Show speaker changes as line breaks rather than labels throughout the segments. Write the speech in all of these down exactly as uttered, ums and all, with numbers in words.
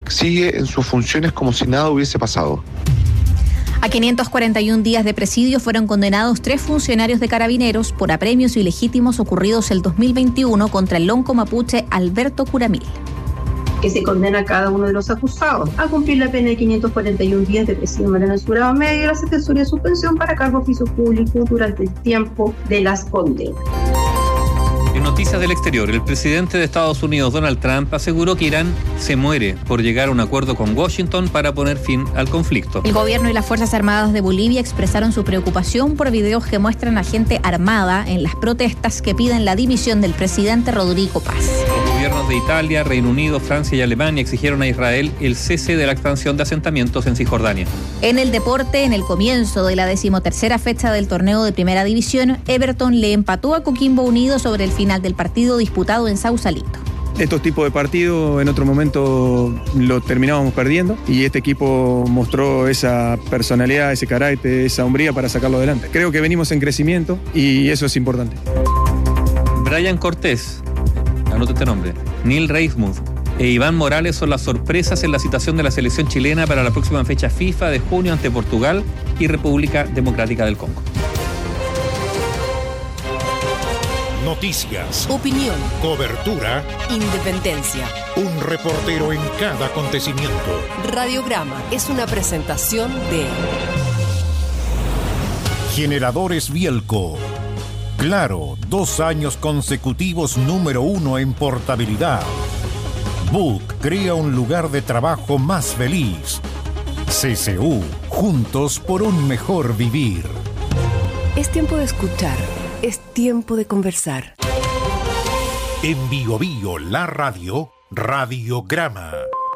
sigue en sus funciones como si nada hubiese pasado.
A quinientos cuarenta y un días de presidio fueron condenados tres funcionarios de Carabineros por apremios ilegítimos ocurridos el dos mil veintiuno contra el lonco mapuche Alberto Curamil.
Que se condena a cada uno de los acusados a cumplir la pena de quinientos cuarenta y un días de presidio mensurado medio y la sentencia de suspensión para cargo oficio público durante el tiempo de las condenas.
En noticias del exterior, el presidente de Estados Unidos, Donald Trump, aseguró que Irán se muere por llegar a un acuerdo con Washington para poner fin al conflicto.
El gobierno y las Fuerzas Armadas de Bolivia expresaron su preocupación por videos que muestran a gente armada en las protestas que piden la dimisión del presidente Rodrigo Paz.
Los gobiernos de Italia, Reino Unido, Francia y Alemania exigieron a Israel el cese de la expansión de asentamientos en Cisjordania.
En el deporte, en el comienzo de la decimotercera fecha del torneo de Primera División, Everton le empató a Coquimbo Unido sobre el final del partido disputado en Sausalito.
Estos tipos de partidos en otro momento lo terminábamos perdiendo y este equipo mostró esa personalidad, ese carácter, esa hombría para sacarlo adelante. Creo que venimos en crecimiento y eso es importante.
Brian Cortés, anota este nombre, Neil Reismuth e Iván Morales son las sorpresas en la citación de la selección chilena para la próxima fecha FIFA de junio ante Portugal y República Democrática del Congo.
Noticias,
opinión,
cobertura,
independencia.
Un reportero en cada acontecimiento.
Radiograma es una presentación de
Generadores Bielco. Claro, dos años consecutivos número uno en portabilidad. Book crea un lugar de trabajo más feliz. C C U, juntos por un mejor vivir.
Es tiempo de escuchar. Es tiempo de conversar.
En Bio Bio, la radio, Radiograma.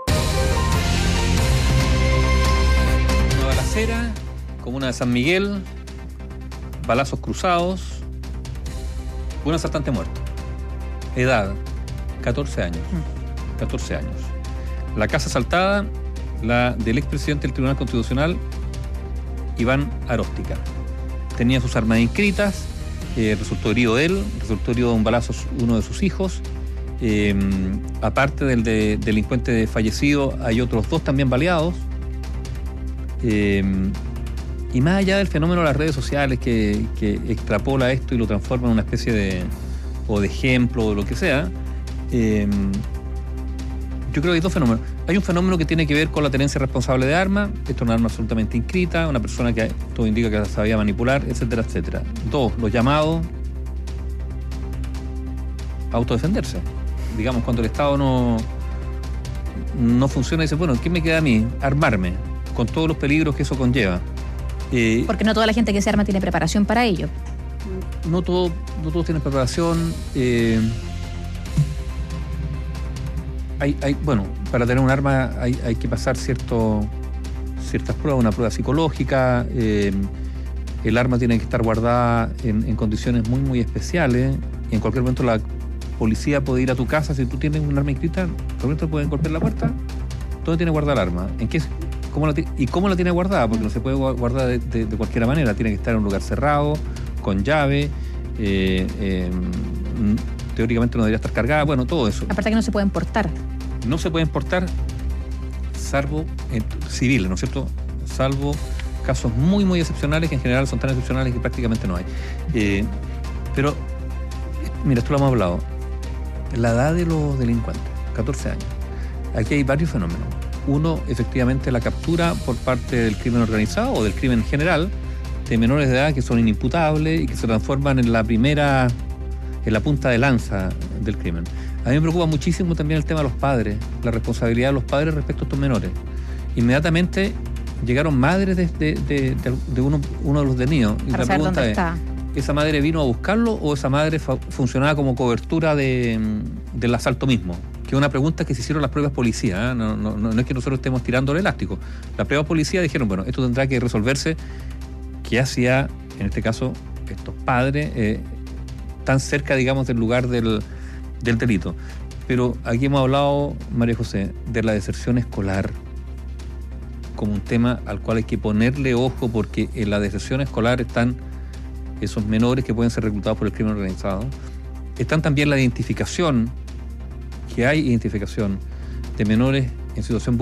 Nueva Balacera, comuna de San Miguel, balazos cruzados, un asaltante muerto. Edad, catorce años. catorce años. La casa asaltada, la del expresidente del Tribunal Constitucional, Iván Aróstica. Tenía sus armas inscritas. Eh, resultó herido él, resultó herido de un balazo uno de sus hijos. Eh, aparte del de, delincuente fallecido, hay otros dos también baleados. Eh, y más allá del fenómeno de las redes sociales que, que extrapola esto y lo transforma en una especie de o de ejemplo o lo que sea, eh, yo creo que hay dos fenómenos. Hay un fenómeno que tiene que ver con la tenencia responsable de armas. Esto es una arma absolutamente inscrita, una persona que todo indica que sabía manipular, etcétera, etcétera. Dos, los llamados a autodefenderse. Digamos, cuando el Estado no, no funciona, dice, bueno, ¿qué me queda a mí? Armarme, con todos los peligros que eso conlleva.
Eh, Porque no toda la gente que se arma tiene preparación para ello.
No, todo, no todos tienen preparación. Eh, Hay, hay, bueno, para tener un arma hay, hay que pasar cierto, ciertas pruebas, una prueba psicológica. Eh, el arma tiene que estar guardada en, en condiciones muy, muy especiales. En cualquier momento la policía puede ir a tu casa. Si tú tienes un arma inscrita, en cualquier momento pueden golpear la puerta. ¿Dónde tiene guardada el arma? ¿En qué, cómo la, ¿Y cómo la tiene guardada? Porque no se puede guardar de, de, de cualquier manera. Tiene que estar en un lugar cerrado, con llave. Eh, eh, teóricamente no debería estar cargada. Bueno, todo eso.
Aparte que no se pueden portar.
No se pueden portar, salvo en civiles, ¿no es cierto? Salvo casos muy, muy excepcionales, que en general son tan excepcionales que prácticamente no hay. Eh, pero, mira, esto lo hemos hablado. La edad de los delincuentes, catorce años. Aquí hay varios fenómenos. Uno, efectivamente, la captura por parte del crimen organizado o del crimen en general de menores de edad que son inimputables y que se transforman en la primera, en la punta de lanza del crimen. A mí me preocupa muchísimo también el tema de los padres, la responsabilidad de los padres respecto a estos menores. Inmediatamente llegaron madres de, de, de, de, de uno, uno de los detenidos. Y la pregunta es, ¿esa madre vino a buscarlo o esa madre fa- funcionaba como cobertura de, del asalto mismo? Que es una pregunta que se hicieron las propias policías, ¿eh? no, no, no es que nosotros estemos tirando el elástico. Las propias policías dijeron, bueno, esto tendrá que resolverse. ¿Qué hacía, en este caso, estos padres eh, tan cerca, digamos, del lugar del... del delito? Pero aquí hemos hablado, María José, de la deserción escolar como un tema al cual hay que ponerle ojo, porque en la deserción escolar están esos menores que pueden ser reclutados por el crimen organizado. Están también la identificación, que hay identificación de menores en situación